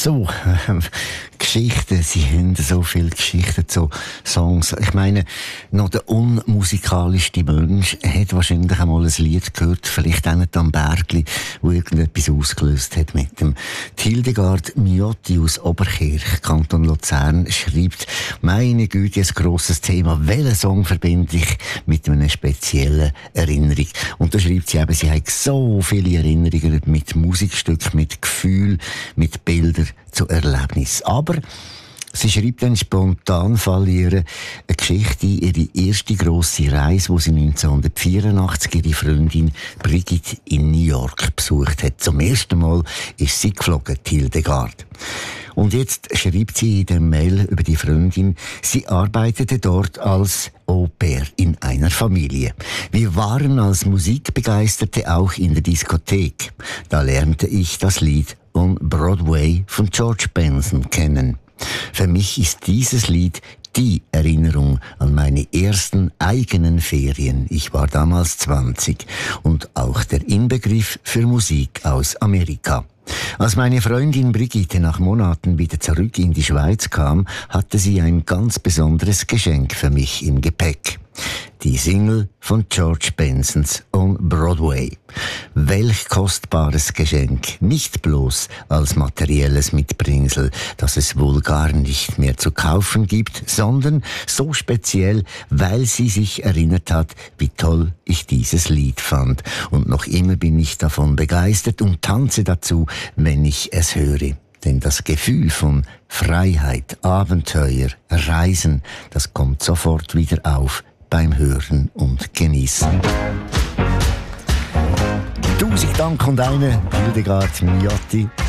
so Geschichten, sie haben so viele Geschichten, so Songs. Ich meine, noch der unmusikalischste Mensch hat wahrscheinlich einmal ein Lied gehört, vielleicht auch nicht am Bergli, wo irgendetwas ausgelöst hat mit dem. Hildegard Miotti aus Oberkirch, Kanton Luzern, schreibt, meine Güte, ein grosses Thema. Welchen Song verbinde ich mit einer speziellen Erinnerung? Und da schreibt sie eben, sie hat so viele Erinnerungen mit Musikstücken, mit Gefühl, mit Bildern zu Erlebnis. Aber sie schreibt dann spontan eine Geschichte, ihre erste grosse Reise, wo sie 1984 ihre Freundin Brigitte in New York besucht hat. Zum ersten Mal ist sie geflogen, Hildegard. Und jetzt schreibt sie in der Mail über die Freundin, sie arbeitete dort als Au-pair in einer Familie. Wir waren als Musikbegeisterte auch in der Diskothek. Da lernte ich das Lied On Broadway von George Benson kennen. Für mich ist dieses Lied die Erinnerung an meine ersten eigenen Ferien. Ich war damals 20 und auch der Inbegriff für Musik aus Amerika. Als meine Freundin Brigitte nach Monaten wieder zurück in die Schweiz kam, hatte sie ein ganz besonderes Geschenk für mich im Gepäck. Die Single von George Bensons On Broadway. Welch kostbares Geschenk, nicht bloß als materielles Mitbringsel, das es wohl gar nicht mehr zu kaufen gibt, sondern so speziell, weil sie sich erinnert hat, wie toll ich dieses Lied fand. Und noch immer bin ich davon begeistert und tanze dazu, wenn ich es höre. Denn das Gefühl von Freiheit, Abenteuer, Reisen, das kommt sofort wieder auf beim Hören und Genießen. 1000 Dank und eine Hildegard Miotti.